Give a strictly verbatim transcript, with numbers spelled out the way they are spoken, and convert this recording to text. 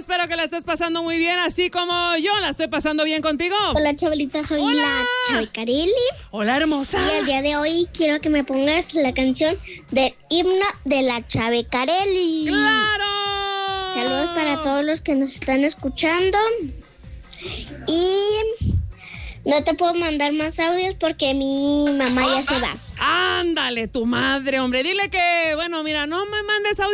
espero que la estés pasando muy bien, así como yo la estoy pasando bien contigo. Hola, Chabelita, soy Hola. la Chabecarelli. Hola, hermosa. Y el día de hoy quiero que me pongas la canción del himno de la Chabecarelli. ¡Claro! Saludos para todos los que nos están escuchando. Y no te puedo mandar más audios porque mi mamá ya se va. Ándale, tu madre, hombre. Dile que, bueno, mira, no me mandes audio